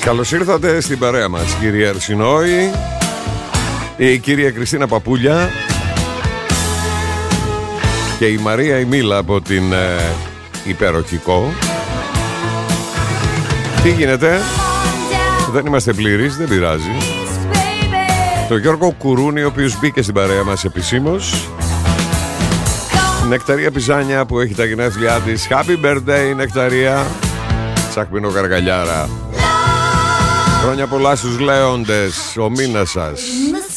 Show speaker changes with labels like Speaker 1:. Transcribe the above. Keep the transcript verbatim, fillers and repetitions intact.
Speaker 1: Καλώς ήρθατε στην παρέα μας, κυρία Αρσινόη, η κυρία Κριστίνα Παπούλια και η Μαρία η Μίλα από την ε, Υπεροχικό. Τι γίνεται? Δεν είμαστε πλήρεις, δεν πειράζει. Το Γιώργο Κουρούνη, ο οποίος μπήκε στην παρέα μας επισήμως. Νεκταρία Πιζάνια που έχει τα γενέθλιά της. Happy birthday Νεκταρία. Τσακμινό Καργαλιάρα. Χρόνια πολλά στους λέοντες, ο μήνας σας.